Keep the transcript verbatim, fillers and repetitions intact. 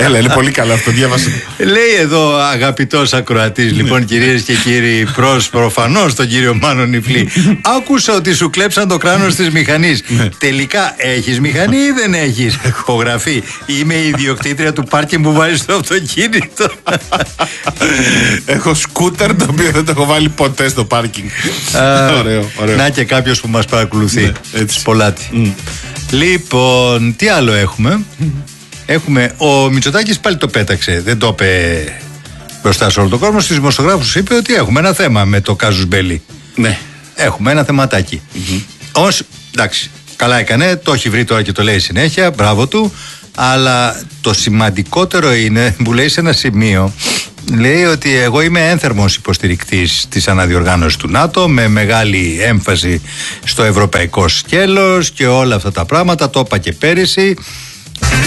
Έλα, είναι πολύ καλά αυτό, διάβασα. Λέει εδώ αγαπητός ακροατής, λοιπόν, κυρίες και κύριοι, προς προφανώς τον κύριο Μάνο Νιφλή. Άκουσα ότι σου κλέψαν το κράνος της μηχανής. Τελικά έχεις μηχανή ή δεν έχεις? Υπογραφή. Είμαι η ιδιοκτήτρια του πάρκινγκ που βάζεις στο αυτοκίνητο. Έχω σκούτερ το οποίο δεν το έχω βάλει ποτέ στο πάρκινγκ. Ωραίο, ωραίο. Να και κάποιος που μας παρακολουθεί. Σπολάτη. Λοιπόν, τι άλλο έχουμε? Έχουμε, ο Μητσοτάκης πάλι το πέταξε. Δεν το είπε μπροστά σε όλο τον κόσμο. Στους δημοσιογράφους είπε ότι έχουμε ένα θέμα με το κάζους μπέλι. Ναι. Έχουμε ένα θεματάκι. Mm-hmm. Όμως, εντάξει, καλά έκανε, το έχει βρει τώρα και το λέει συνέχεια, μπράβο του. Αλλά το σημαντικότερο είναι που λέει σε ένα σημείο, λέει ότι εγώ είμαι ένθερμος υποστηρικτής της αναδιοργάνωσης του ΝΑΤΟ, με μεγάλη έμφαση στο ευρωπαϊκό σκέλος και όλα αυτά τα πράγματα. Το είπα και πέρυσι.